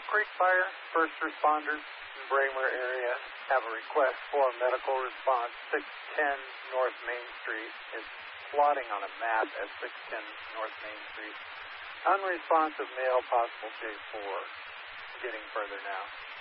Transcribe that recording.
Creek Fire, first responders in Braemar area have a request for medical response. 610 North Main Street is plotting on a map at 610 North Main Street. Unresponsive male, possible J4. Getting further now.